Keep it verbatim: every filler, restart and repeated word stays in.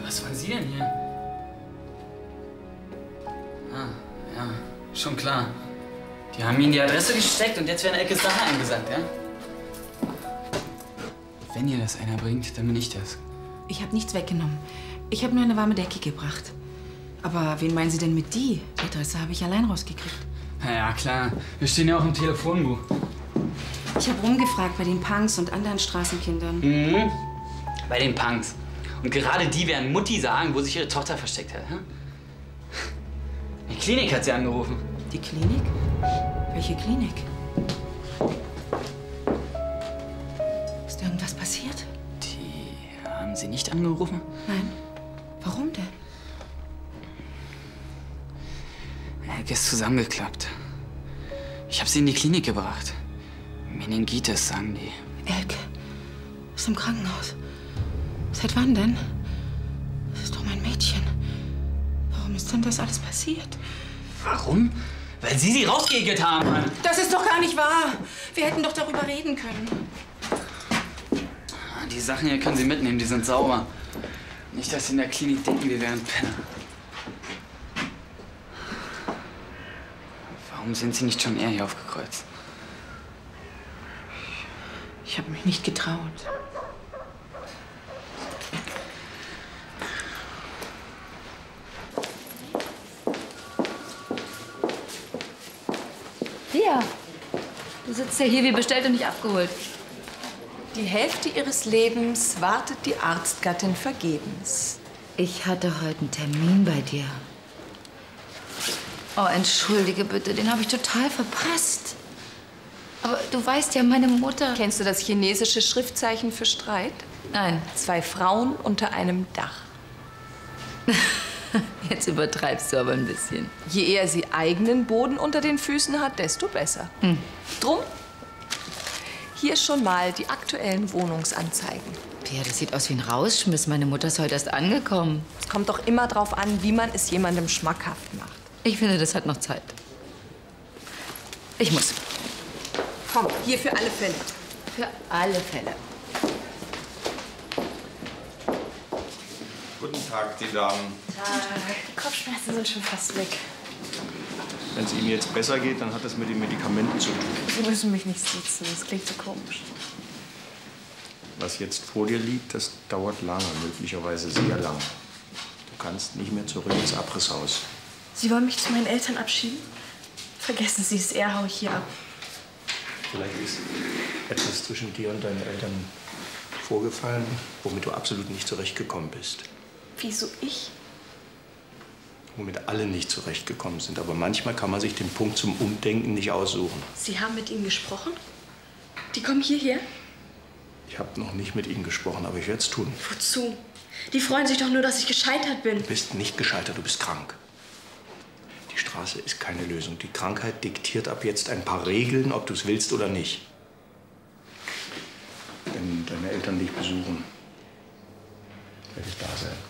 Was wollen Sie denn hier? Ah, ja, schon klar. Die haben Ihnen die Adresse gesteckt und jetzt werden Elkes Sachen eingesackt, ja? Wenn ihr das einer bringt, dann bin ich das. Ich habe nichts weggenommen. Ich habe nur eine warme Decke gebracht. Aber wen meinen Sie denn mit die? Die Adresse habe ich allein rausgekriegt. Na ja, klar. Wir stehen ja auch im Telefonbuch. Ich habe rumgefragt bei den Punks und anderen Straßenkindern. Mhm. Bei den Punks. Und gerade die werden Mutti sagen, wo sich ihre Tochter versteckt hat. Hm? Die Klinik hat sie angerufen. Die Klinik? Welche Klinik? Ist irgendwas passiert? Die haben Sie nicht angerufen? Nein. Warum denn? Elke ist zusammengeklappt. Ich habe sie in die Klinik gebracht. Meningitis, sagen die. Elke ist im Krankenhaus. Seit wann denn? Das ist doch mein Mädchen. Warum ist denn das alles passiert? Warum? Weil Sie sie rausgeekelt haben, Mann. Das ist doch gar nicht wahr. Wir hätten doch darüber reden können. Die Sachen hier können Sie mitnehmen, die sind sauber. Nicht, dass Sie in der Klinik denken, wir wären Penner. Warum sind Sie nicht schon eher hier aufgekreuzt? Ich habe mich nicht getraut. Ria, du sitzt ja hier wie bestellt und nicht abgeholt. Die Hälfte ihres Lebens wartet die Arztgattin vergebens. Ich hatte heute einen Termin bei dir. Oh, entschuldige bitte, den habe ich total verpasst. Aber du weißt ja, meine Mutter... Kennst du das chinesische Schriftzeichen für Streit? Nein. Zwei Frauen unter einem Dach. Jetzt übertreibst du aber ein bisschen. Je eher sie eigenen Boden unter den Füßen hat, desto besser. Hm. Drum, hier schon mal die aktuellen Wohnungsanzeigen. Pia, das sieht aus wie ein Rausschmiss. Meine Mutter ist heute erst angekommen. Es kommt doch immer drauf an, wie man es jemandem schmackhaft macht. Ich finde, das hat noch Zeit. Ich muss. Komm, hier für alle Fälle. Für alle Fälle. Guten Tag, die Damen. Die Kopfschmerzen sind schon fast weg. Wenn es Ihnen jetzt besser geht, dann hat das mit den Medikamenten zu tun. Sie müssen mich nicht sitzen, das klingt so komisch. Was jetzt vor dir liegt, das dauert lange, möglicherweise sehr lang. Du kannst nicht mehr zurück ins Abrisshaus. Sie wollen mich zu meinen Eltern abschieben? Vergessen Sie es, eher hau ich hier ab. Vielleicht ist etwas zwischen dir und deinen Eltern vorgefallen, womit du absolut nicht zurechtgekommen bist. Wieso ich? Womit alle nicht zurechtgekommen sind. Aber manchmal kann man sich den Punkt zum Umdenken nicht aussuchen. Sie haben mit ihnen gesprochen? Die kommen hierher? Ich habe noch nicht mit ihnen gesprochen, aber ich werde es tun. Wozu? Die freuen sich doch nur, dass ich gescheitert bin. Du bist nicht gescheitert, du bist krank. Die Straße ist keine Lösung. Die Krankheit diktiert ab jetzt ein paar Regeln, ob du es willst oder nicht. Wenn deine Eltern dich besuchen, werde ich da sein.